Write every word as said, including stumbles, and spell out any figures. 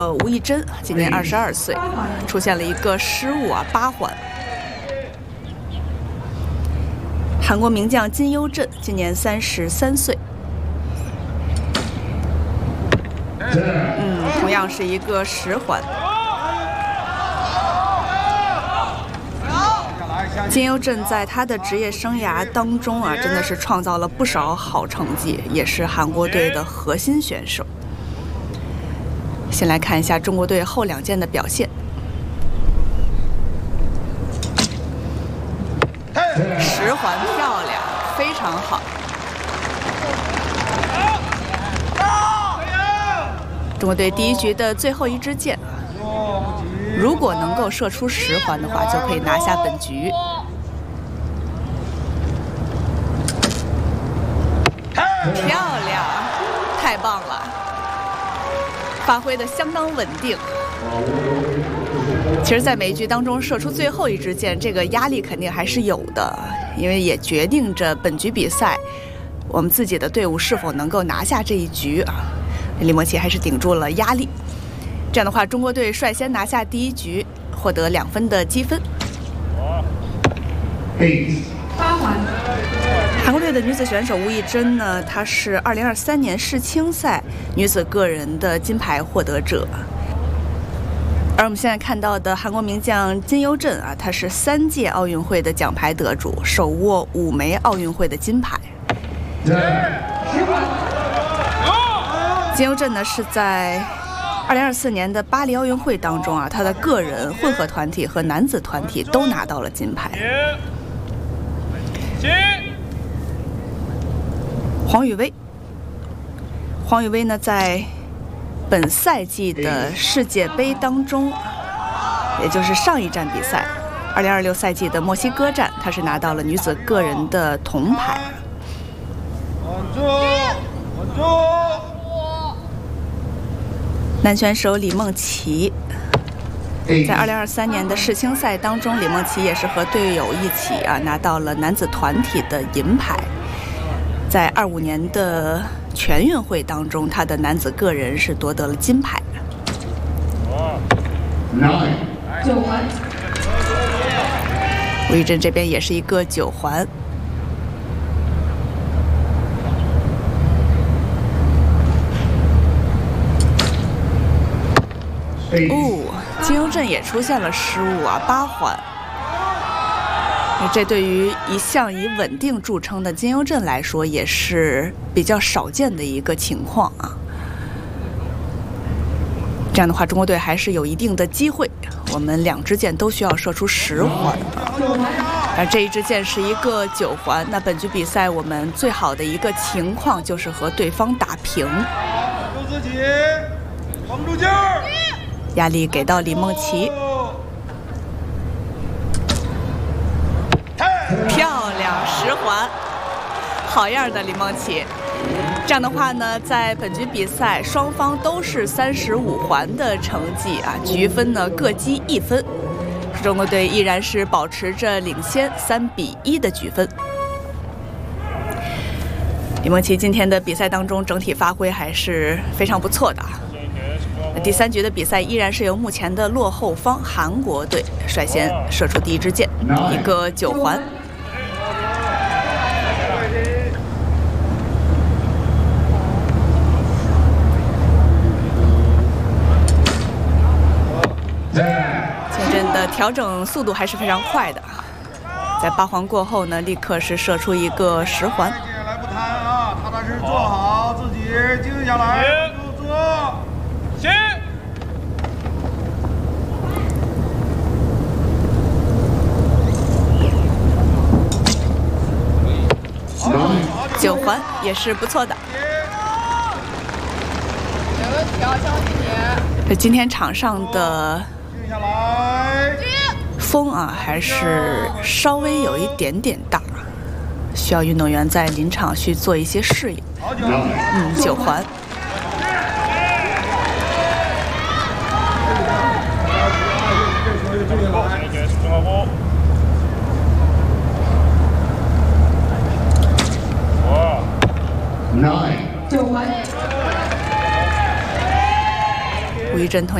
呃，吴亦珍今年二十二岁，出现了一个失误啊，八环。韩国名将金优镇今年三十三岁，嗯，同样是一个十环。金优镇在他的职业生涯当中啊，真的是创造了不少好成绩，也是韩国队的核心选手。先来看一下中国队后两件的表现。十环漂亮，非常好。中国队第一局的最后一支箭，如果能够射出十环的话，就可以拿下本局。漂亮，太棒了！发挥的相当稳定。其实，在每一局当中射出最后一支箭，这个压力肯定还是有的，因为也决定着本局比赛我们自己的队伍是否能够拿下这一局啊。李梦琪还是顶住了压力，这样的话，中国队率先拿下第一局，获得两分的积分。 八环。 韩国队的女子选手吴亦珍呢，她是二零二三年世青赛女子个人的金牌获得者。而我们现在看到的韩国名将金优镇啊，她是三届奥运会的奖牌得主，手握五枚奥运会的金牌。金优镇呢是在二零二四年的巴黎奥运会当中啊，她的个人、混合团体和男子团体都拿到了金牌。黄宇威，黄宇威呢，在本赛季的世界杯当中，也就是上一站比赛，二零二六赛季的墨西哥站，他是拿到了女子个人的铜牌。男选手李梦琪，在二零二三年的世青赛当中，李梦琪也是和队友一起啊拿到了男子团体的银牌。在二五年的全运会当中，他的男子个人是夺得了金牌。 九环。 吴亦珍这边也是一个九环。哦，金优镇也出现了失误啊，八环。这对于一向以稳定著称的金优镇来说，也是比较少见的一个情况啊。这样的话，中国队还是有一定的机会。我们两支箭都需要射出十环，而这一支箭是一个九环。那本局比赛我们最好的一个情况就是和对方打平。 保住自己，绷住劲儿。 压力给到李梦琪。漂亮，十环，好样的，李梦琪。这样的话呢，在本局比赛双方都是三十五环的成绩啊，局分呢各积一分，中国队依然是保持着领先三比一的局分。李梦琪今天的比赛当中整体发挥还是非常不错的啊。第三局的比赛依然是由目前的落后方韩国队率先射出第一支箭，一个九环。前阵的调整速度还是非常快的，在八环过后呢，立刻是射出一个十环。 来不谈啊，踏踏实实做好自己，静下来，入座。行。 九环也是不错的。 没问题啊，相信你。 今天场上的风啊，还是稍微有一点点大，需要运动员在临场去做一些适应。嗯，九环。九环。吴亦珍同。